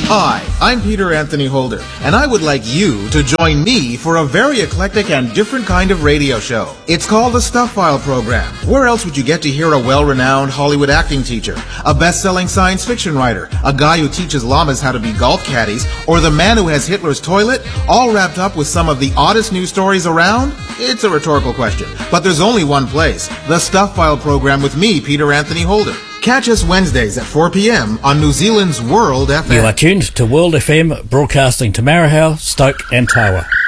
Hi, I'm Peter Anthony Holder, and I would like you to join me for a very eclectic and different kind of radio show. It's called the Stuff File Program. Where else would you get to hear a well-renowned Hollywood acting teacher, a best-selling science fiction writer, a guy who teaches llamas how to be golf caddies, or the man who has Hitler's toilet, all wrapped up with some of the oddest news stories around? It's a rhetorical question, but there's only one place, the Stuff File Program with me, Peter Anthony Holder. Catch us Wednesdays at 4 p.m. on New Zealand's World FM. You are tuned to World FM, broadcasting to Marahau, Stoke and Tawa.